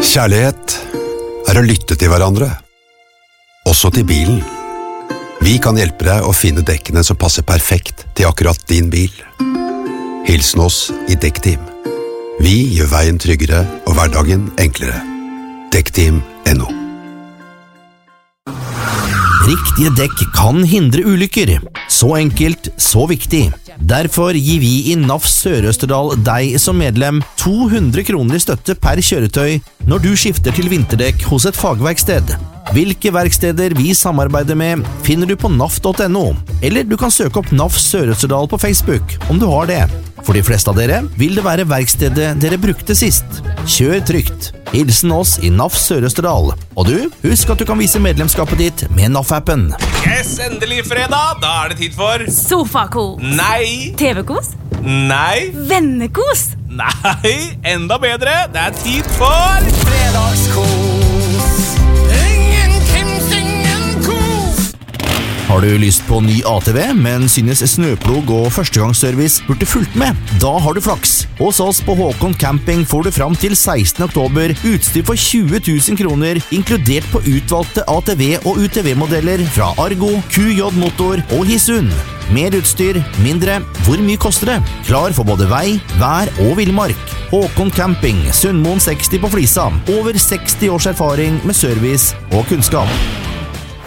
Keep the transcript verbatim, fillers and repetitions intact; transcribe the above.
Kjærlighet er å lytte til hverandre, også til bilen. Vi kan hjelpe deg å finne dekkene som passer perfekt til akkurat din bil. Hilsen oss i Dekkteam. Vi gjør veien tryggere og hverdagen enklere. Dekkteam punktum no. Riktige dekk kan hindre ulykker. Så enkelt, så viktig. Derfor gir vi i N A F Sør-Østerdal deg som medlem to hundre kroner i støtte per kjøretøy når du skifter til vinterdekk hos et fagverksted. Hvilke verksteder vi samarbeider med finner du på N A F punktum no, eller du kan søke opp N A F Sør-Østerdal på Facebook om du har det. For de fleste av dere vil det være verkstedet dere brukte sist. Kjør trygt. Hilsen oss i N A F Sør-Østerdal. Og du, husk at du kan vise medlemskapet ditt med N A F-appen. Yes, endelig fredag! Da er det tid for Sofakos. Nei. T V-kos. Nei. Vennekos. Nei, enda bedre. Det er tid for Fredagskos. Ingenting, ingen kos. Har du lyst på ny A T V, men synes snøplog og førstegangsservice burde fulgt med? Da har du flaks. Hos oss på Håkon Camping får du fram til sekstende oktober utstyr for tjue tusen kroner, inkludert på utvalgte A T V- og U T V-modeller fra Argo, Q J Motor og Hisun. Mer utstyr, mindre. Hvor mye koster det? Klar for både vei, vær og villmark. Håkon Camping, Sundmoen seksti på Flisa. Over seksti års erfaring med service og kunnskap.